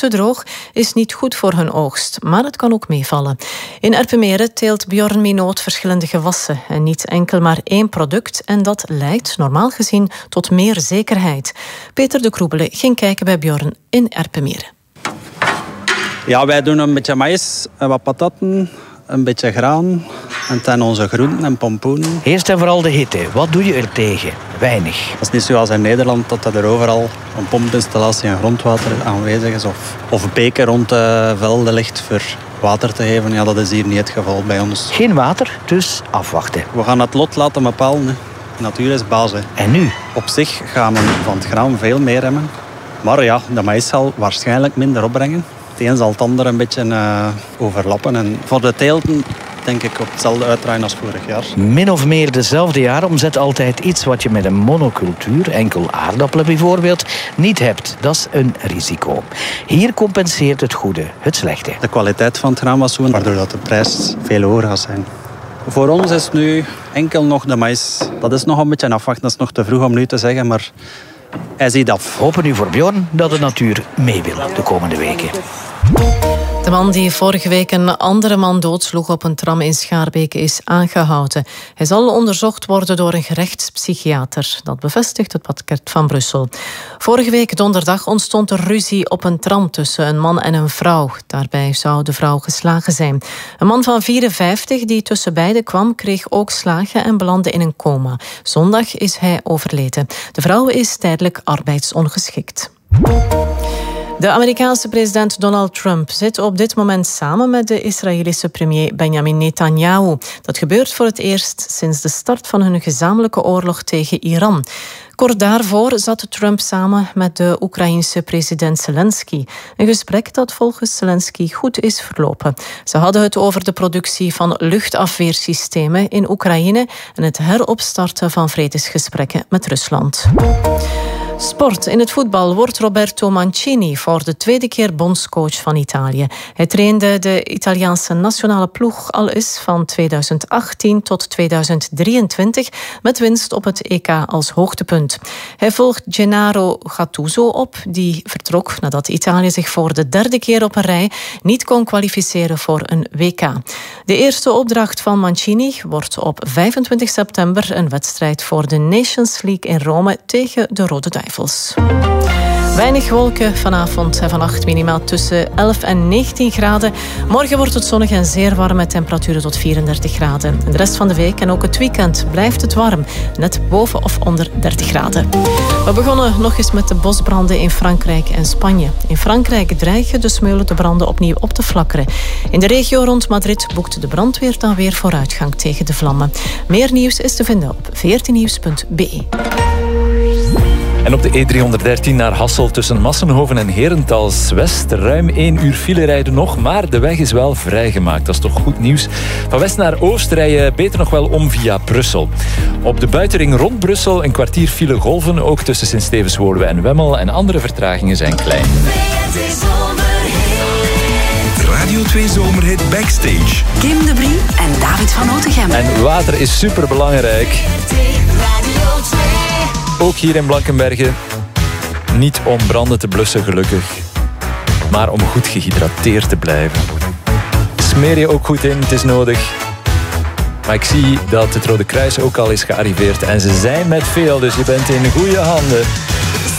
te droog is niet goed voor hun oogst, maar het kan ook meevallen. In Erpenmeren teelt Bjorn Minot verschillende gewassen en niet enkel maar één product en dat leidt normaal gezien tot meer zekerheid. Peter de Kroebele ging kijken bij Bjorn in Erpenmeren. Ja, wij doen een beetje maïs, wat patatten, een beetje graan en dan onze groenten en pompoenen. Eerst en vooral de hitte. Wat doe je er tegen? Weinig. Het is niet zoals in Nederland dat er overal een pompinstallatie en grondwater aanwezig is of beken rond de velden ligt voor water te geven. Ja, dat is hier niet het geval bij ons. Geen water, dus afwachten. We gaan het lot laten bepalen. De natuur is baas. En nu? Op zich gaan we van het graan veel meer remmen. Maar ja, de maïs zal waarschijnlijk minder opbrengen. Het een zal het ander een beetje overlappen. En voor de teelten denk ik op hetzelfde uitdraaien als vorig jaar. Min of meer dezelfde jaaromzet altijd iets wat je met een monocultuur, enkel aardappelen bijvoorbeeld, niet hebt. Dat is een risico. Hier compenseert het goede het slechte. De kwaliteit van het graan was zo, waardoor dat de prijs veel hoger gaat zijn. Voor ons is nu enkel nog de maïs. Dat is nog een beetje afwachten. Dat is nog te vroeg om nu te zeggen, maar hij ziet af. Hopen nu voor Bjorn dat de natuur mee wil de komende weken. De man die vorige week een andere man doodsloeg op een tram in Schaarbeke is aangehouden. Hij zal onderzocht worden door een gerechtspsychiater. Dat bevestigt het parket van Brussel. Vorige week donderdag ontstond er ruzie op een tram tussen een man en een vrouw. Daarbij zou de vrouw geslagen zijn. Een man van 54 die tussen beiden kwam, kreeg ook slagen en belandde in een coma. Zondag is hij overleden. De vrouw is tijdelijk arbeidsongeschikt. De Amerikaanse president Donald Trump zit op dit moment samen met de Israëlische premier Benjamin Netanyahu. Dat gebeurt voor het eerst sinds de start van hun gezamenlijke oorlog tegen Iran. Kort daarvoor zat Trump samen met de Oekraïense president Zelensky. Een gesprek dat volgens Zelensky goed is verlopen. Ze hadden het over de productie van luchtafweersystemen in Oekraïne en het heropstarten van vredesgesprekken met Rusland. Sport. In het voetbal wordt Roberto Mancini voor de tweede keer bondscoach van Italië. Hij trainde de Italiaanse nationale ploeg al eens van 2018 tot 2023 met winst op het EK als hoogtepunt. Hij volgt Gennaro Gattuso op, die vertrok nadat Italië zich voor de derde keer op een rij niet kon kwalificeren voor een WK. De eerste opdracht van Mancini wordt op 25 september een wedstrijd voor de Nations League in Rome tegen de Rode Duivels. Weinig wolken vanavond en vannacht minimaal tussen 11 en 19 graden. Morgen wordt het zonnig en zeer warm met temperaturen tot 34 graden. En de rest van de week en ook het weekend blijft het warm. Net boven of onder 30 graden. We begonnen nog eens met de bosbranden in Frankrijk en Spanje. In Frankrijk dreigen de smeulende branden opnieuw op te flakkeren. In de regio rond Madrid boekt de brandweer dan weer vooruitgang tegen de vlammen. Meer nieuws is te vinden op 14nieuws.be. En op de E313 naar Hasselt tussen Massenhoven en Herentals-West. Ruim 1 uur file rijden nog, maar de weg is wel vrijgemaakt. Dat is toch goed nieuws. Van west naar oost rij je beter nog wel om via Brussel. Op de buitenring rond Brussel een kwartier file golven. Ook tussen Sint-Stevens-Woluwe en Wemmel. En andere vertragingen zijn klein. Radio 2 Zomerhit Backstage. Kim de Brie en David van Otegem. En water is superbelangrijk. Ook hier in Blankenbergen. Niet om branden te blussen, gelukkig. Maar om goed gehydrateerd te blijven. Smeer je ook goed in, het is nodig. Maar ik zie dat het Rode Kruis ook al is gearriveerd. En ze zijn met veel, dus je bent in goede handen.